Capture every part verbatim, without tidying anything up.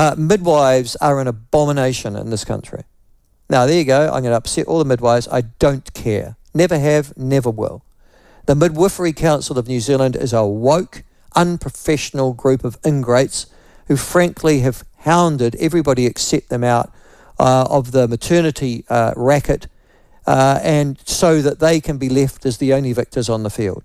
Uh, midwives are an abomination in this country. Now, there you go. I'm going to upset all the midwives. I don't care. Never have, never will. The Midwifery Council of New Zealand is a woke, unprofessional group of ingrates who frankly have hounded everybody except them out uh, of the maternity uh, racket uh, and so that they can be left as the only victors on the field.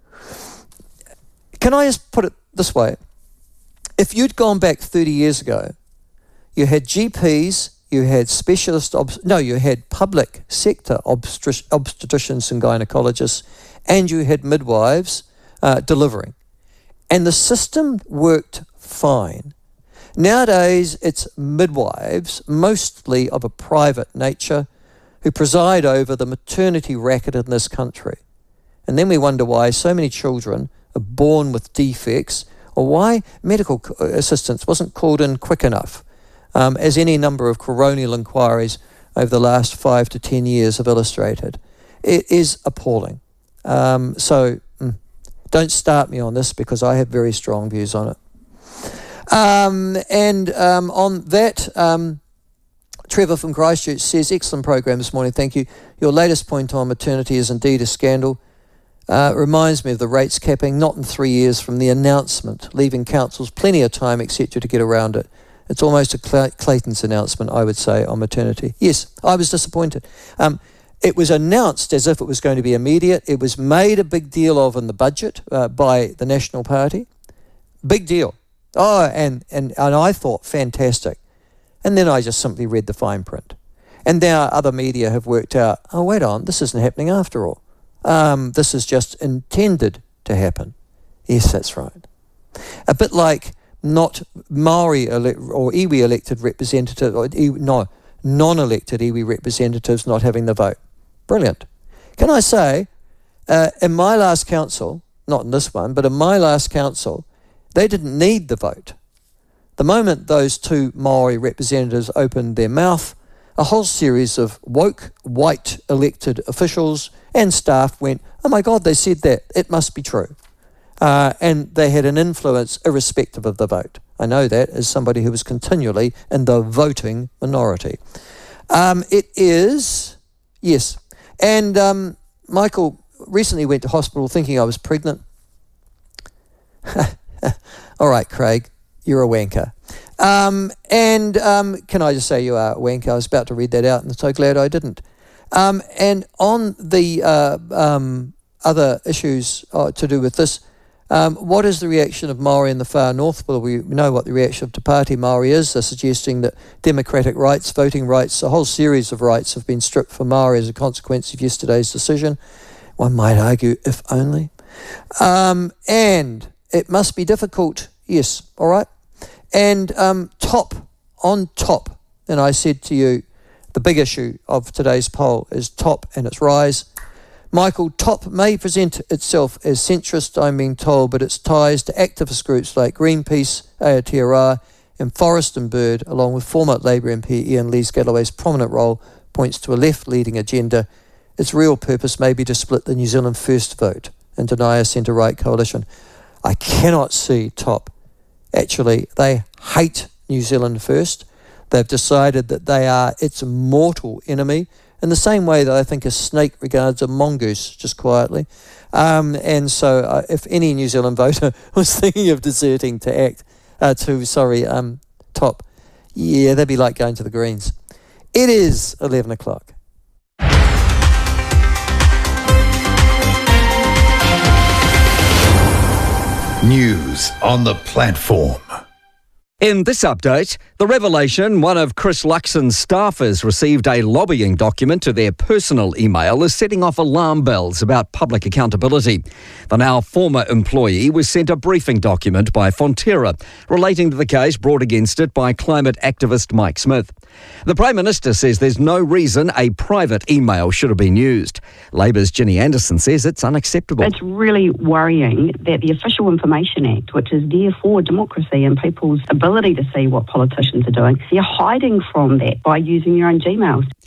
Can I just put it this way? If you'd gone back thirty years ago, you had G Ps, you had specialist, obs- no, you had public sector obstetri- obstetricians and gynecologists, and you had midwives uh, delivering. And the system worked fine. Nowadays, it's midwives, mostly of a private nature, who preside over the maternity racket in this country. And then we wonder why so many children are born with defects, or why medical assistance wasn't called in quick enough, um, as any number of coronial inquiries over the last five to ten years have illustrated. It is appalling. Um, so mm, don't start me on this because I have very strong views on it. Um, and um, on that, um, Trevor from Christchurch says, excellent program this morning, thank you. Your latest point on maternity is indeed a scandal. Uh, reminds me of the rates capping, not in three years from the announcement, leaving councils plenty of time, et cetera, to get around it. It's almost a Cl- Clayton's announcement, I would say, on maternity. Yes, I was disappointed. Um, it was announced as if it was going to be immediate. It was made a big deal of in the budget uh, by the National Party. Big deal. Oh, and, and, and I thought, fantastic. And then I just simply read the fine print. And now other media have worked out, oh, wait on, this isn't happening after all. Um, this is just intended to happen. Yes, that's right. A bit like not Maori ele- or iwi elected representatives, or iwi, no, non-elected iwi representatives not having the vote. Brilliant. Can I say, uh, in my last council, not in this one, but in my last council, they didn't need the vote. The moment those two Maori representatives opened their mouth, a whole series of woke, white elected officials and staff went, oh my God, they said that, it must be true. Uh, and they had an influence irrespective of the vote. I know that as somebody who was continually in the voting minority. Um, it is, yes. And um, Michael recently went to hospital thinking I was pregnant. All right, Craig, you're a wanker. Um, and um, can I just say you are a wanker? I was about to read that out and I'm so glad I didn't. Um, and on the uh, um, other issues uh, to do with this, um, what is the reaction of Maori in the far north? Well, we know what the reaction of Te Pāti Maori is. They're suggesting that democratic rights, voting rights, a whole series of rights have been stripped from Maori as a consequence of yesterday's decision. One might argue, if only. Um, and it must be difficult, yes, all right. And um, top, on top, and I said to you, the big issue of today's poll is top and its rise. Michael, top may present itself as centrist, I'm being told, but its ties to activist groups like Greenpeace, Aotearoa, and Forest and Bird, along with former Labour M P Ian Lees-Galloway's prominent role, points to a left-leading agenda. Its real purpose may be to split the New Zealand First vote and deny a centre-right coalition. I cannot see top. Actually, they hate New Zealand First. They've decided that they are its mortal enemy in the same way that I think a snake regards a mongoose, just quietly. Um, and so uh, if any New Zealand voter was thinking of deserting to ACT, uh, to, sorry, um, top, yeah, that'd be like going to the Greens. It is eleven o'clock. News on the platform. In this update, the revelation one of Chris Luxon's staffers received a lobbying document to their personal email is setting off alarm bells about public accountability. The now former employee was sent a briefing document by Fonterra relating to the case brought against it by climate activist Mike Smith. The Prime Minister says there's no reason a private email should have been used. Labour's Ginny Anderson says it's unacceptable. It's really worrying that the Official Information Act, which is there for democracy and people's ability to see what politicians are doing, you're hiding from that by using your own Gmails.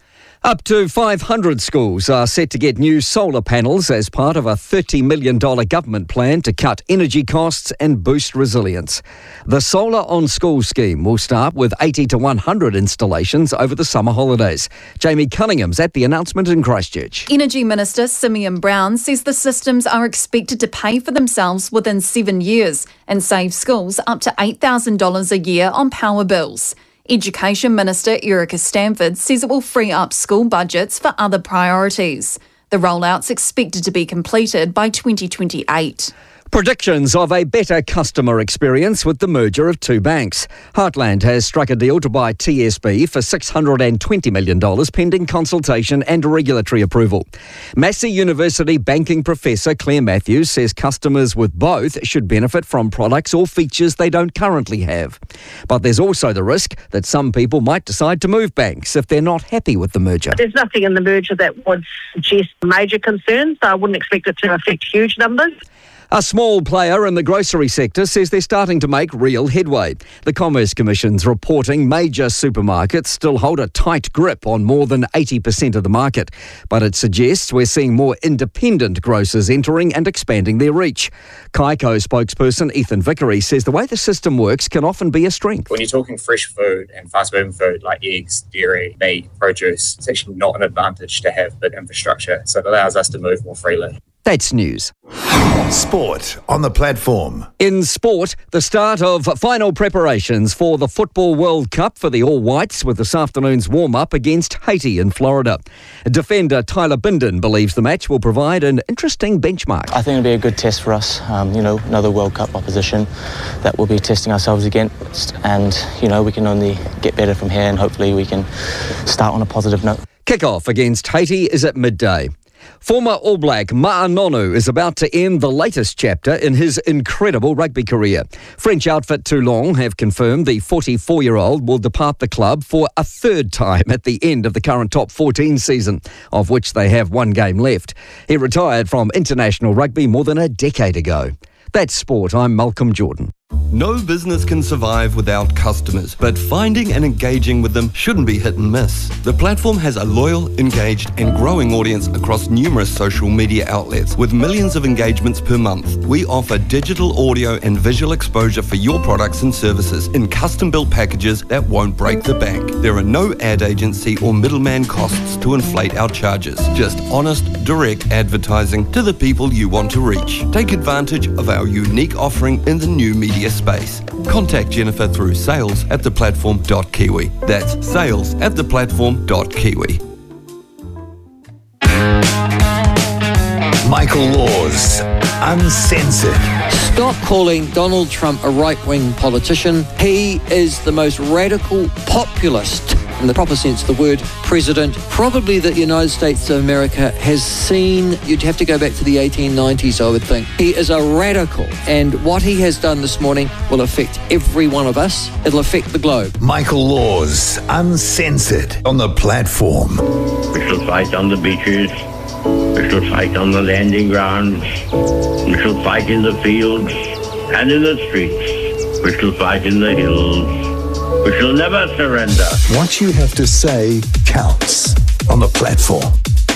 Up to five hundred schools are set to get new solar panels as part of a thirty million dollars government plan to cut energy costs and boost resilience. The Solar on School scheme will start with eighty to one hundred installations over the summer holidays. Jamie Cunningham's at the announcement in Christchurch. Energy Minister Simeon Brown says the systems are expected to pay for themselves within seven years and save schools up to eight thousand dollars a year on power bills. Education Minister Erica Stanford says it will free up school budgets for other priorities. The rollout's expected to be completed by twenty twenty-eight. Predictions of a better customer experience with the merger of two banks. Heartland has struck a deal to buy T S B for six hundred twenty million dollars pending consultation and regulatory approval. Massey University banking professor Claire Matthews says customers with both should benefit from products or features they don't currently have. But there's also the risk that some people might decide to move banks if they're not happy with the merger. There's nothing in the merger that would suggest major concerns. I wouldn't expect it to affect huge numbers. A small player in the grocery sector says they're starting to make real headway. The Commerce Commission's reporting major supermarkets still hold a tight grip on more than eighty percent of the market. But it suggests we're seeing more independent grocers entering and expanding their reach. Kaiko spokesperson Ethan Vickery says the way the system works can often be a strength. When you're talking fresh food and fast-moving food like eggs, dairy, meat, produce, it's actually not an advantage to have big infrastructure. So it allows us to move more freely. That's news. Sport on the platform. In sport, the start of final preparations for the Football World Cup for the All Whites with this afternoon's warm-up against Haiti in Florida. Defender Tyler Bindon believes the match will provide an interesting benchmark. I think it'll be a good test for us. Um, you know, another World Cup opposition that we'll be testing ourselves against, and you know, we can only get better from here, and hopefully we can start on a positive note. Kick-off against Haiti is at midday. Former All Black Ma'anonu is about to end the latest chapter in his incredible rugby career. French outfit Toulon have confirmed the forty-four-year-old will depart the club for a third time at the end of the current top fourteen season, of which they have one game left. He retired from international rugby more than a decade ago. That's sport. I'm Malcolm Jordan. No business can survive without customers, but finding and engaging with them shouldn't be hit and miss. The platform has a loyal, engaged and growing audience across numerous social media outlets. With millions of engagements per month, we offer digital audio and visual exposure for your products and services in custom-built packages that won't break the bank. There are no ad agency or middleman costs to inflate our charges. Just honest, direct advertising to the people you want to reach. Take advantage of our unique offering in the new media space. Contact Jennifer through sales at the platform dot kiwi. That's sales at the platform dot kiwi. Michael Laws, Uncensored. Stop calling Donald Trump a right-wing politician. He is the most radical populist, in the proper sense of the word, president probably that the United States of America has seen. You'd have to go back to the eighteen nineties, I would think. He is a radical, and what he has done this morning will affect every one of us. It'll affect the globe. Michael Laws, Uncensored, on the platform. We shall fight on the beaches. We shall fight on the landing grounds. We shall fight in the fields and in the streets. We shall fight in the hills. We shall never surrender. What you have to say counts on the platform.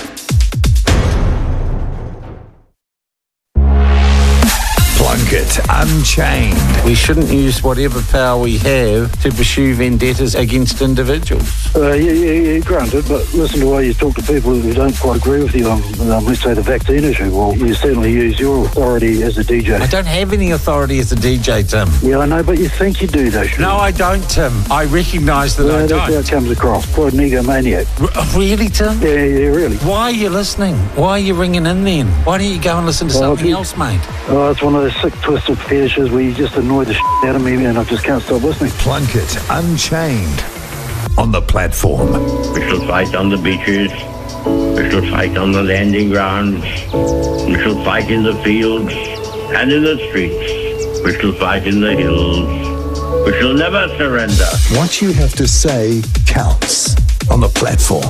Plunkett Unchained. We shouldn't use whatever power we have to pursue vendettas against individuals. Uh, yeah, yeah, yeah, granted, but listen to the way you talk to people who don't quite agree with you on, um, let's say, the vaccine issue. Well, you certainly use your authority as a D J. I don't have any authority as a D J, Tim. Yeah, I know, but you think you do, though. No, I don't, Tim. I recognise that yeah, I that's don't. That's how it comes across. Quite an egomaniac. R- really, Tim? Yeah, yeah, really. Why are you listening? Why are you ringing in then? Why don't you go and listen to well, something you, else, mate? Oh, it's one of those sick, twisted fetishes where you just annoy the shit out of me and I just can't stop listening. Plunkett Unchained on the platform. We shall fight on the beaches. We shall fight on the landing grounds. We shall fight in the fields and in the streets. We shall fight in the hills. We shall never surrender. What you have to say counts on the platform.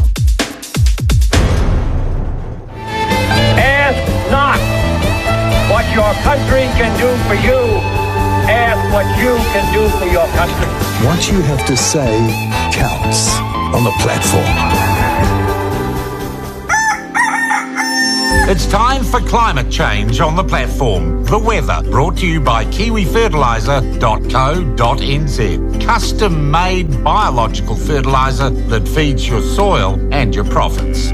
Ask not what your country can do for you. Ask what you can do for your country. What you have to say counts on the platform. It's time for climate change on the platform. The weather, brought to you by kiwi fertiliser dot co dot n z. Custom-made biological fertiliser that feeds your soil and your profits.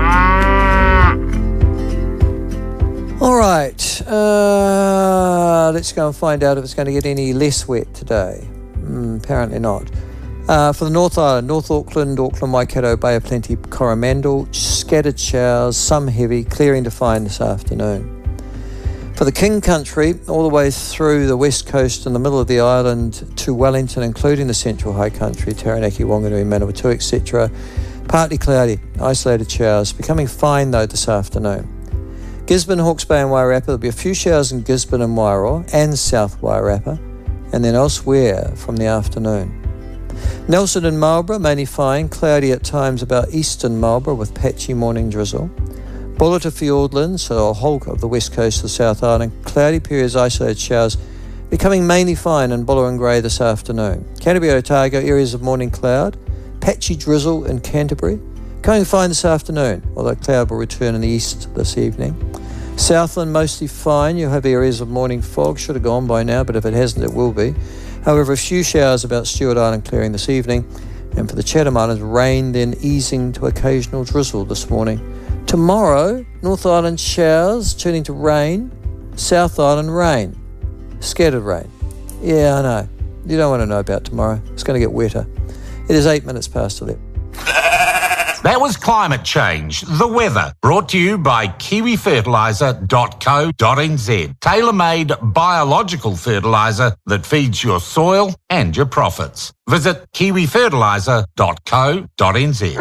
All right, uh, let's go and find out if it's going to get any less wet today. Mm, apparently not. Uh, for the North Island, North Auckland, Auckland, Waikato, Bay of Plenty, Coromandel, scattered showers, some heavy, clearing to fine this afternoon. For the King Country, all the way through the west coast and the middle of the island to Wellington, including the Central High Country, Taranaki, Wanganui, Manawatu, et cetera, partly cloudy, isolated showers, becoming fine though this afternoon. Gisborne, Hawke's Bay and Wairarapa, there'll be a few showers in Gisborne and Wairoa and South Wairarapa, and then elsewhere from the afternoon. Nelson and Marlborough, mainly fine, cloudy at times about eastern Marlborough with patchy morning drizzle. Buller to Fiordland, so a whole of the west coast of the South Island, cloudy periods, isolated showers, becoming mainly fine in Buller and Grey this afternoon. Canterbury, Otago, areas of morning cloud, patchy drizzle in Canterbury, going fine this afternoon, although cloud will return in the east this evening. Southland, mostly fine. You'll have areas of morning fog. Should have gone by now, but if it hasn't, it will be. However, a few showers about Stewart Island clearing this evening. And for the Chatham Islands, rain then easing to occasional drizzle this morning. Tomorrow, North Island showers turning to rain. South Island rain. Scattered rain. Yeah, I know. You don't want to know about tomorrow. It's going to get wetter. It is eight minutes past eleven. That was Climate Change, the weather, brought to you by kiwi fertiliser dot co dot n z. Tailor-made biological fertiliser that feeds your soil and your profits. Visit kiwi fertiliser dot co dot n z.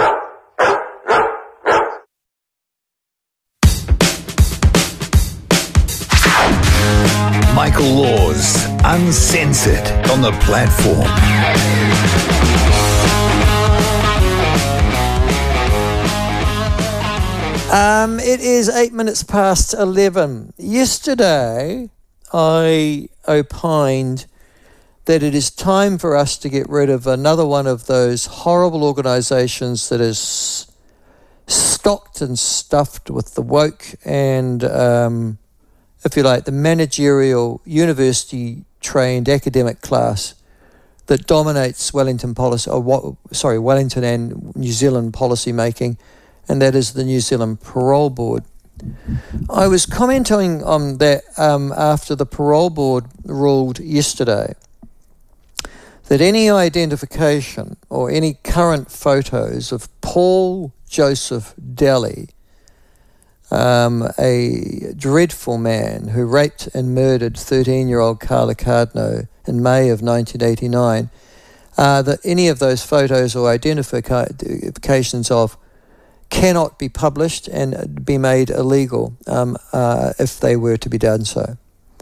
Michael Laws, Uncensored, on the platform. Um, it is eight minutes past eleven. Yesterday, I opined that it is time for us to get rid of another one of those horrible organisations that is stocked and stuffed with the woke and, um, if you like, the managerial, university-trained academic class that dominates Wellington policy, or sorry, Wellington and New Zealand policy making. And that is the New Zealand Parole Board. I was commenting on that um, after the Parole Board ruled yesterday that any identification or any current photos of Paul Joseph Daly, um, a dreadful man who raped and murdered thirteen-year-old Carla Cardno in May of nineteen eighty-nine, uh, that any of those photos or identifications of cannot be published and be made illegal um, uh, if they were to be done so.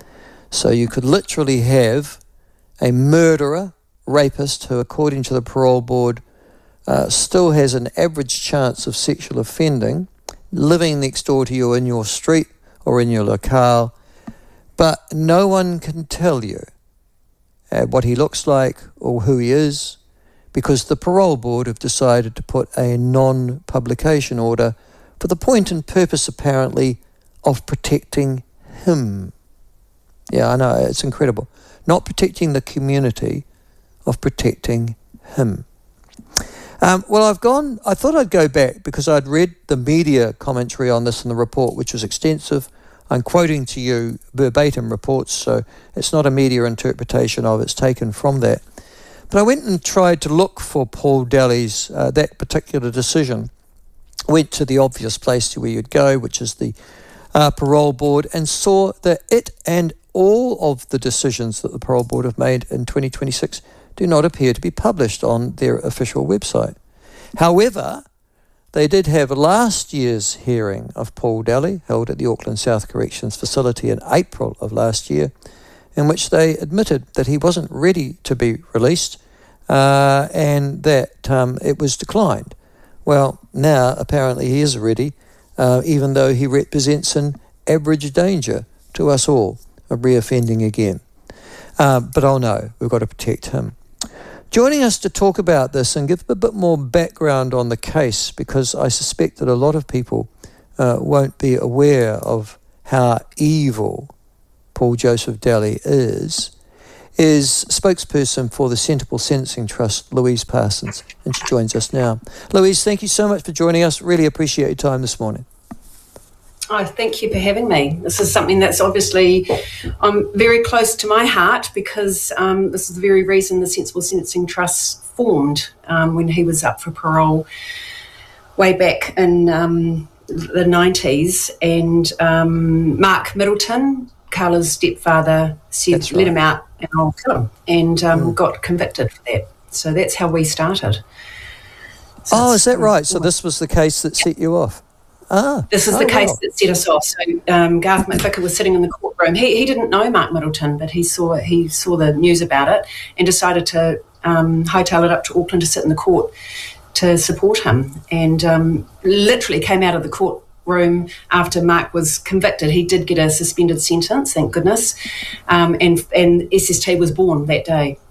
So you could literally have a murderer, rapist, who according to the Parole Board uh, still has an average chance of sexual offending, living next door to you in your street or in your locale, but no one can tell you uh, what he looks like or who he is, because the Parole Board have decided to put a non-publication order for the point and purpose, apparently, of protecting him. Yeah, I know, it's incredible. Not protecting the community, of protecting him. Um, well, I've gone, I thought I'd go back because I'd read the media commentary on this in the report, which was extensive. I'm quoting to you verbatim reports, so it's not a media interpretation of it, it's taken from that. But I went and tried to look for Paul Daly's, uh, that particular decision. Went to the obvious place where you'd go, which is the uh, Parole Board, and saw that it and all of the decisions that the Parole Board have made in twenty twenty-six do not appear to be published on their official website. However, they did have last year's hearing of Paul Daly, held at the Auckland South Corrections Facility in April of last year, in which they admitted that he wasn't ready to be released uh, and that um, it was declined. Well, now apparently he is ready, uh, even though he represents an average danger to us all of reoffending again. Uh, but oh no, we've got to protect him. Joining us to talk about this and give a bit more background on the case, because I suspect that a lot of people uh, won't be aware of how evil Paul Joseph Daly is, is spokesperson for the Sensible Sentencing Trust, Louise Parsons, and she joins us now. Louise, thank you so much for joining us. Really appreciate your time this morning. Oh, thank you for having me. This is something that's obviously um, very close to my heart because um, this is the very reason the Sensible Sentencing Trust formed um, when he was up for parole way back in um, the nineties. And um, Mark Middleton, Carla's stepfather, said, That's right. let him out and I'll kill him, and um, Mm. got convicted for that. So that's how we started. So Oh, it's- is that right? So this was the case that set you off? Ah, This is oh, the case wow. that set us off. So um, Garth McVicker was sitting in the courtroom. He, he didn't know Mark Middleton, but he saw he saw the news about it and decided to um, hightail it up to Auckland to sit in the court to support him. And um, literally came out of the courtroom after Mark was convicted. He did get a suspended sentence, thank goodness, um, and and S S T was born that day.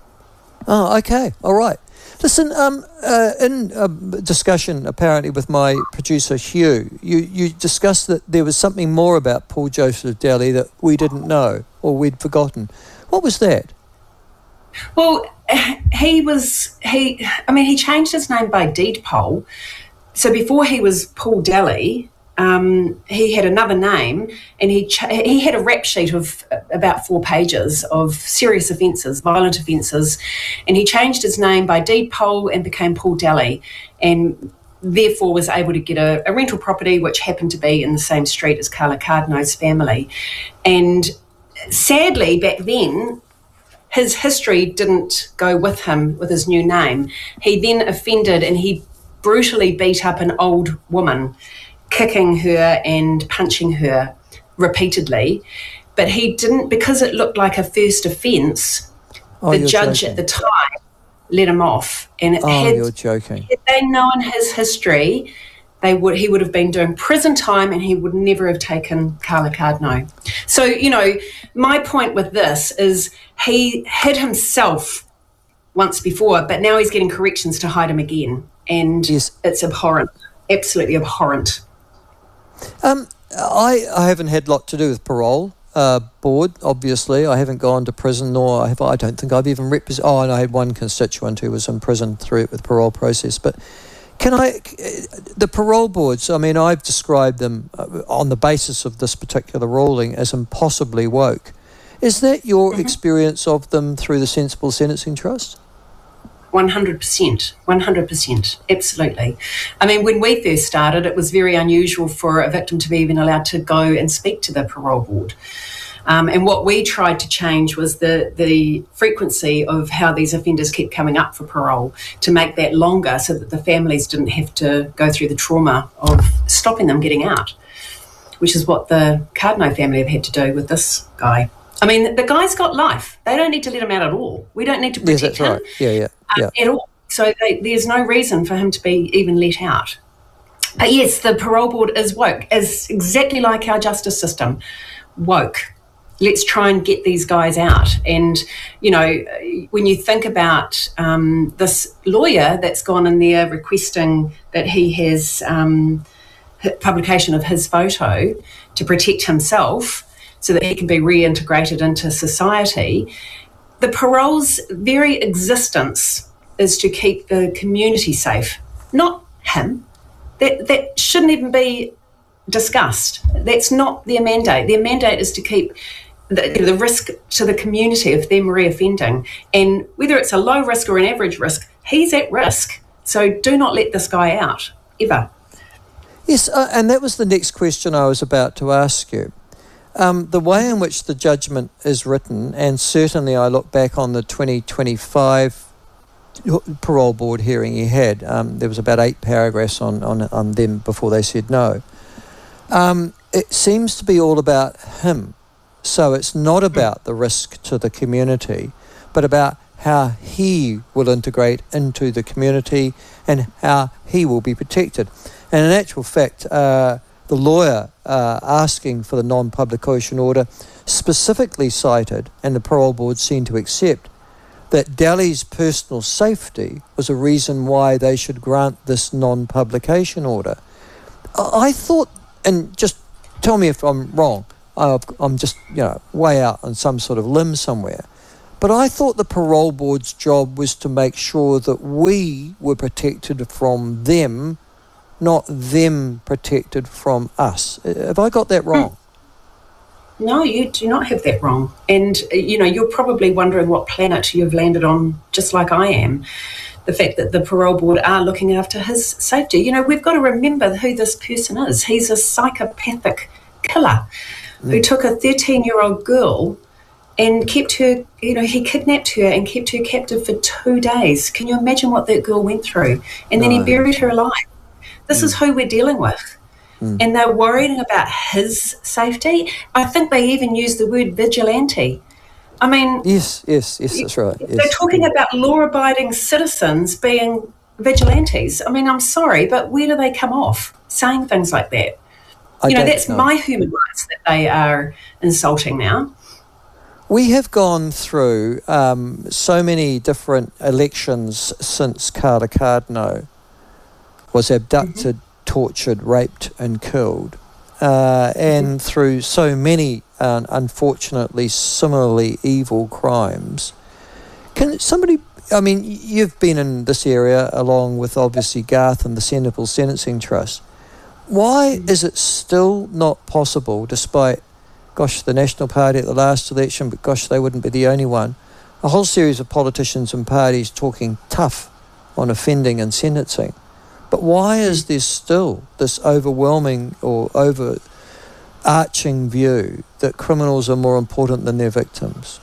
Oh, okay. All right. Listen, um, uh, in a discussion apparently with my producer Hugh, you, you discussed that there was something more about Paul Joseph Daly that we didn't know or we'd forgotten. What was that? Well, he was, he, I mean, he changed his name by deed poll. So before he was Paul Daly, um, he had another name, and he ch- he had a rap sheet of about four pages of serious offences, violent offences, and he changed his name by deed poll and became Paul Daly, and therefore was able to get a, a rental property which happened to be in the same street as Carla Cardino's family. And sadly, back then, his history didn't go with him with his new name. He then offended and he brutally beat up an old woman, kicking her and punching her repeatedly. But he didn't, because it looked like a first offence, Oh, the you're judge joking. at the time let him off. And Oh, had, you're joking. had they known his history, they would he would have been doing prison time and he would never have taken Carla Cardino. So, you know, my point with this is he hid himself once before, but now he's getting corrections to hide him again. And it's abhorrent, absolutely abhorrent. Um, I, I haven't had a lot to do with parole uh, board, obviously. I haven't gone to prison, nor have I, I don't think I've even represented... Oh, and I had one constituent who was in prison through it with the parole process. But can I... The parole boards, I mean, I've described them uh, on the basis of this particular ruling as impossibly woke. Is that your mm-hmm. experience of them through the Sensible Sentencing Trust? one hundred percent, one hundred percent, absolutely. I mean, when we first started, it was very unusual for a victim to be even allowed to go and speak to the parole board. Um, and what we tried to change was the, the frequency of how these offenders kept coming up for parole, to make that longer so that the families didn't have to go through the trauma of stopping them getting out, which is what the Cardino family have had to do with this guy. I mean, the guy's got life. They don't need to let him out at all. We don't need to protect yes, that's him right. yeah, yeah, yeah. um, at all. So they, there's no reason for him to be even let out. But yes, the parole board is woke, is exactly like our justice system, woke. Let's try and get these guys out. And, you know, when you think about um, this lawyer that's gone in there requesting that he has um, publication of his photo to protect himself so that he can be reintegrated into society, the parole's very existence is to keep the community safe, not him. That that shouldn't even be discussed. That's not their mandate. Their mandate is to keep the, the risk to the community of them reoffending. And whether it's a low risk or an average risk, he's at risk. So do not let this guy out, ever. Yes, uh, and that was the next question I was about to ask you. Um, the way in which the judgment is written, and certainly I look back on the twenty twenty-five parole board hearing he had, um, there was about eight paragraphs on, on, on them before they said no. Um, it seems to be all about him. So it's not about the risk to the community, but about how he will integrate into the community and how he will be protected. And in actual fact, uh, the lawyer uh, asking for the non-publication order specifically cited, and the parole board seemed to accept, that Daly's personal safety was a reason why they should grant this non-publication order. I thought and just tell me if I'm wrong. I've, I'm just, you know, way out on some sort of limb somewhere. But I thought the parole board's job was to make sure that we were protected from them, not them protected from us. Have I got that wrong? No, you do not have that wrong. And, you know, you're probably wondering what planet you've landed on, just like I am. The fact that the parole board are looking after his safety. You know, we've got to remember who this person is. He's a psychopathic killer mm. who took a thirteen-year-old girl and kept her, you know, he kidnapped her and kept her captive for two days. Can you imagine what that girl went through? And then no. he buried her alive. This mm. is who we're dealing with. Mm. And they're worrying about his safety. I think they even use the word vigilante. I mean... Yes, yes, yes, that's right. Yes. They're talking about law-abiding citizens being vigilantes. I mean, I'm sorry, but where do they come off saying things like that? I you know, that's know. my human rights that they are insulting now. We have gone through um, so many different elections since Carter Cardno was abducted, mm-hmm. tortured, raped and killed, uh, and mm-hmm. through so many, uh, unfortunately, similarly evil crimes. Can somebody, I mean, you've been in this area along with obviously Garth and the Senate Sentencing Trust. Why mm-hmm. is it still not possible, despite, gosh, the National Party at the last election, but gosh, they wouldn't be the only one, a whole series of politicians and parties talking tough on offending and sentencing. But why is there still this overwhelming or overarching view that criminals are more important than their victims?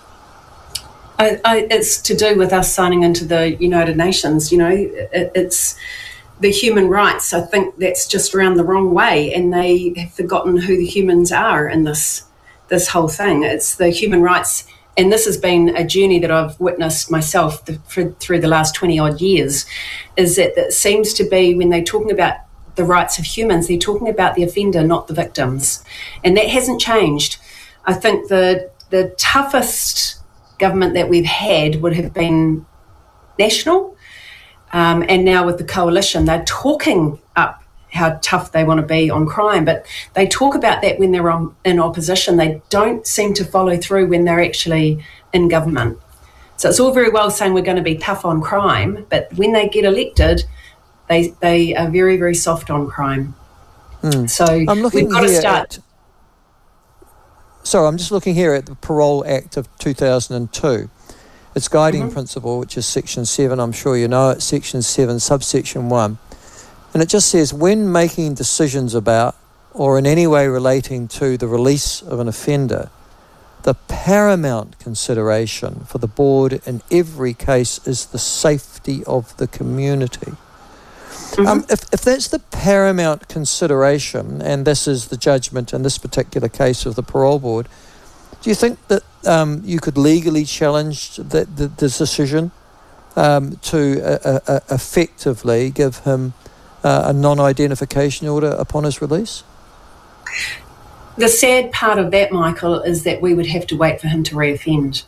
I, I, it's to do with us signing into the United Nations. You know, it, it's the human rights. I think that's just around the wrong way, and they have forgotten who the humans are in this this whole thing. It's the human rights. And this has been a journey that I've witnessed myself the, for, through the last twenty odd years, is that it seems to be when they're talking about the rights of humans, they're talking about the offender, not the victims. And that hasn't changed. I think the the toughest government that we've had would have been National. Um, and now with the coalition, they're talking up how tough they want to be on crime, but they talk about that when they're on, in opposition. They don't seem to follow through when they're actually in government. So it's all very well saying we're going to be tough on crime, but when they get elected, they they are very, very soft on crime. Mm. So I'm looking we've got to here start... At, sorry, I'm just looking here at the Parole Act of two thousand two. Its guiding mm-hmm. principle, which is Section seven, I'm sure you know it, Section seven, subsection one. And it just says, when making decisions about or in any way relating to the release of an offender, the paramount consideration for the board in every case is the safety of the community. Mm-hmm. Um, if, if that's the paramount consideration, and this is the judgment in this particular case of the parole board, do you think that um, you could legally challenge the, the, the decision um, to uh, uh, effectively give him Uh, a non-identification order upon his release? The sad part of that, Michael, is that we would have to wait for him to reoffend.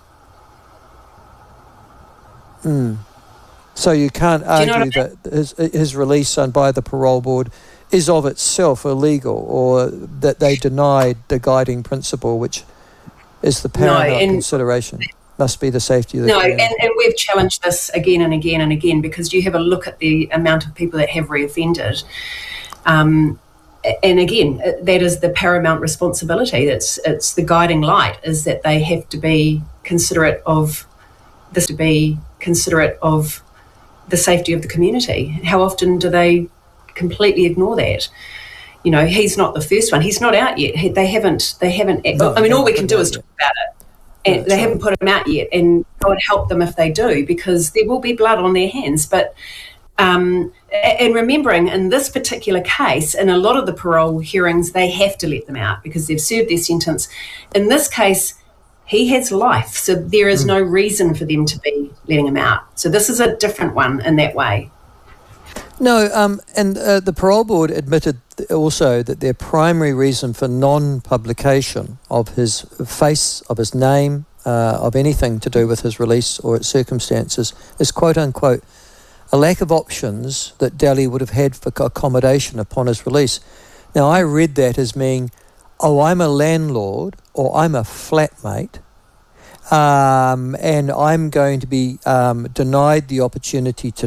Mm. So you can't argue you know I mean? that his, his release on by the parole board is of itself illegal, or that they denied the guiding principle, which is the paramount no, and consideration. Must be the safety of the No, community. and, and we've challenged this again and again and again, because you have a look at the amount of people that have reoffended. Um, and again, that is the paramount responsibility. It's, it's the guiding light, is that they have to be considerate of this, to be considerate of the safety of the community. How often do they completely ignore that? You know, he's not the first one. He's not out yet. He, they haven't, they haven't, no, I mean, all we can do is yet. talk about it. And That's they right. haven't put them out yet, and God help them if they do, because there will be blood on their hands. But um, and remembering in this particular case, in a lot of the parole hearings, they have to let them out because they've served their sentence. In this case, he has life, so there is mm. no reason for them to be letting him out. So this is a different one in that way. No, um, and uh, the parole board admitted also that their primary reason for non-publication of his face, of his name, uh, of anything to do with his release or its circumstances is, quote-unquote, a lack of options that Delhi would have had for accommodation upon his release. Now, I read that as meaning, oh, I'm a landlord or I'm a flatmate, um, and I'm going to be um, denied the opportunity to